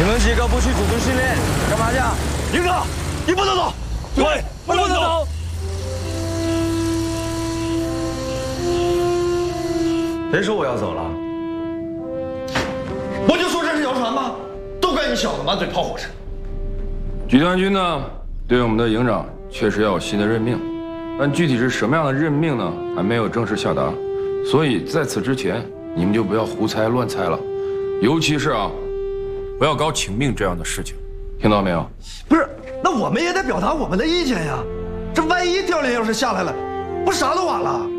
你们几个不去组织训练，干嘛去？ 营长，你不能走。对，不能走。 谁说我要走了？ 我就说这是谣传吗？都怪你小子满嘴跑火车。 集团军呢，对我们的营长确实要有新的任命，但具体是什么样的任命呢，还没有正式下达。所以在此之前，你们就不要胡猜乱猜了，尤其是不要搞请命这样的事情，听到没有？ 不是，那我们也得表达我们的意见呀。这万一调练要是下来了，不啥都晚了。